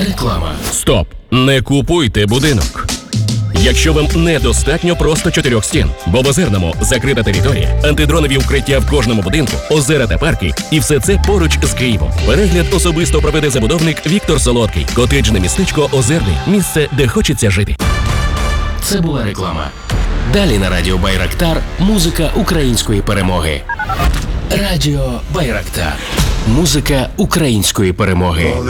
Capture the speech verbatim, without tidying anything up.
Реклама. Стоп! Не купуйте будинок. Якщо вам недостатньо просто чотирьох стін, бо в Озерному закрита територія, антидронові укриття в кожному будинку, озера та парки, і все це поруч з Києвом. Перегляд особисто проведе забудовник Віктор Солодкий. Котеджне містечко Озерний. Місце, де хочеться жити. Це була реклама. Далі на радіо Байрактар музика української перемоги. Радіо Байрактар. Музика української перемоги.